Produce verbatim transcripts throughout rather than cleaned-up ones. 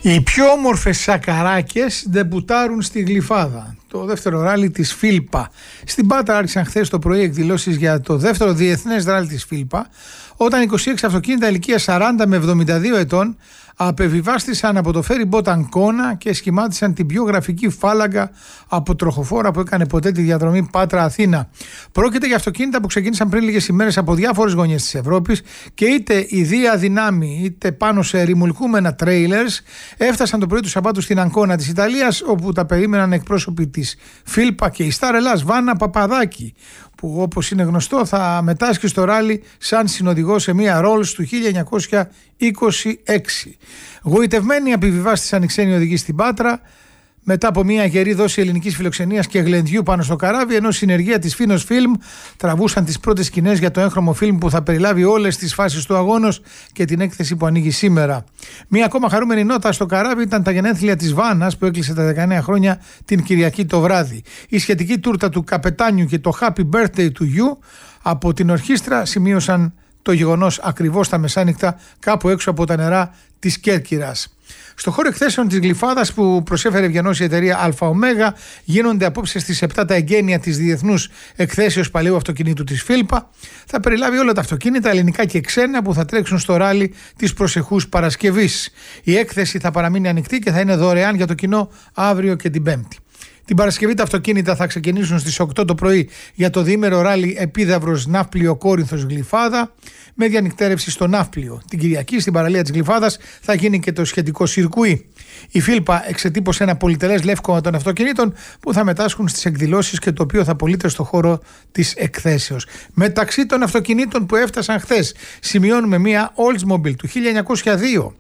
Οι πιο όμορφες σακαράκες ντεμπουτάρουν στη Γλυφάδα. Το δεύτερο ράλι της Φίλπα. Στην Πάτρα άρχισαν χθες το πρωί εκδηλώσεις για το δεύτερο διεθνές ράλι της Φίλπα, όταν είκοσι έξι αυτοκίνητα ηλικίας σαράντα με εβδομήντα δύο ετών απεβιβάστησαν από το φέρι μπότ Αγκώνα και σχημάτισαν την πιο γραφική φάλαγγα από τροχοφόρα που έκανε ποτέ τη διαδρομή Πάτρα-Αθήνα. Πρόκειται για αυτοκίνητα που ξεκίνησαν πριν λίγες ημέρες από διάφορες γωνιές της Ευρώπης και είτε ιδία δυνάμει είτε πάνω σε ρημουλκούμενα τρέιλερς έφτασαν το πρωί του Σαββάτου στην Αγκώνα της Ιταλίας, όπου τα περίμεναν εκπρόσωποι της Φίλπα και η Σταρ Ελλάς Βάνα Παπαδάκη, που όπως είναι γνωστό θα μετάσχει στο ράλι σαν συνοδηγός σε μία Rolls του χίλια εννιακόσια είκοσι έξι. Γοητευμένοι επιβιβάστησαν οι ξένοι οδηγοί στην Πάτρα μετά από μια γερή δόση ελληνικής φιλοξενίας και γλεντιού πάνω στο καράβι, ενώ συνεργεία της Φίνος Φιλμ τραβούσαν τις πρώτες σκηνές για το έγχρωμο φιλμ που θα περιλάβει όλες τις φάσεις του αγώνος και την έκθεση που ανοίγει σήμερα. Μια ακόμα χαρούμενη νότα στο καράβι ήταν τα γενέθλια της Βάνας που έκλεισε τα δεκαεννέα χρόνια την Κυριακή το βράδυ. Η σχετική τούρτα του καπετάνιου και το Happy Birthday to You από την ορχήστρα σημείωσαν το γεγονός ακριβώς τα μεσάνυχτα κάπου έξω από τα νερά της Κέρκυρας. Στο χώρο εκθέσεων της Γλυφάδας που προσέφερε ευγενώς η εταιρεία ΑΟ γίνονται απόψε στις επτά τα εγγένεια της Διεθνούς Εκθέσεως Παλαιού Αυτοκινήτου της Φίλπα. Θα περιλάβει όλα τα αυτοκίνητα, ελληνικά και ξένα, που θα τρέξουν στο ράλι της προσεχούς Παρασκευής. Η έκθεση θα παραμείνει ανοιχτή και θα είναι δωρεάν για το κοινό αύριο και την Πέμπτη. Την Παρασκευή τα αυτοκίνητα θα ξεκινήσουν στις οκτώ το πρωί για το διήμερο ράλι Επίδαυρος Ναύπλιο Κόρινθος Γλυφάδα, με διανυκτέρευση στο Ναύπλιο. Την Κυριακή στην παραλία της Γλυφάδας θα γίνει και το σχετικό σιρκουί. Η Φίλπα εξετύπωσε ένα πολυτελές λεύκομα των αυτοκινήτων που θα μετάσχουν στις εκδηλώσεις και το οποίο θα πωλείται στο χώρο της εκθέσεως. Μεταξύ των αυτοκινήτων που έφτασαν χθες σημειώνουμε μία Oldsmobile του χίλια εννιακόσια δύο,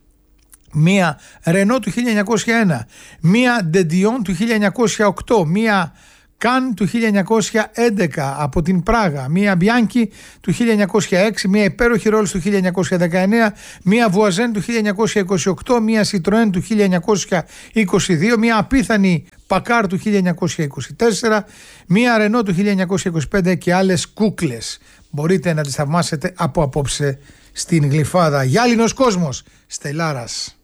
μία Renault του χίλια εννιακόσια ένα, μία De Dion του χίλια εννιακόσια οκτώ, μία Καν του χίλια εννιακόσια έντεκα από την Πράγα, μία Bianchi του χίλια εννιακόσια έξι, μία υπέροχη Rolls του χίλια εννιακόσια δεκαεννέα, μία Voisin του χίλια εννιακόσια είκοσι οκτώ, μία Citroën του χίλια εννιακόσια είκοσι δύο, μία απίθανη Packard του χίλια εννιακόσια είκοσι τέσσερα, μία Renault του χίλια εννιακόσια είκοσι πέντε και άλλες κούκλες. Μπορείτε να τις θαυμάσετε από απόψε στην Γλυφάδα. Γυάλινος κόσμος, Στελάρας.